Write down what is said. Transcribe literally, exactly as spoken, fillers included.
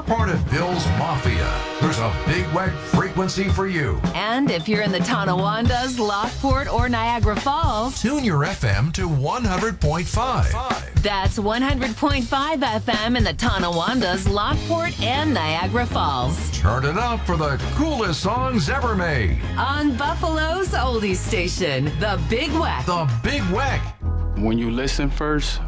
part of Bill's Mafia, there's a Big Weck frequency for you. And if you're in the Tonawandas, Lockport, or Niagara Falls, Tune your F M to one hundred point five. that's one hundred point five F M in the Tonawandas, Lockport, and Niagara Falls. Turn it up for the coolest songs ever made. On Buffalo's oldies station, the Big Weck. The Big Weck. When you listen first,